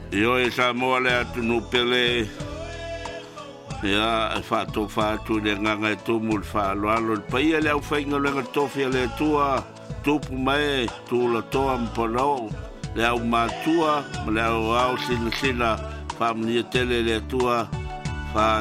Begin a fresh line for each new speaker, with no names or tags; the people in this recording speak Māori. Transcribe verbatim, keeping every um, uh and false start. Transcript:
Io e sa moa le atu no pele ia e whātou whātou le nganga e tō mul whāloalo le paia le au whainga lenga tōwhia le tua tūpu mai tū la toa mponau le au mātua le au au sina sina whamnia tele le tua wha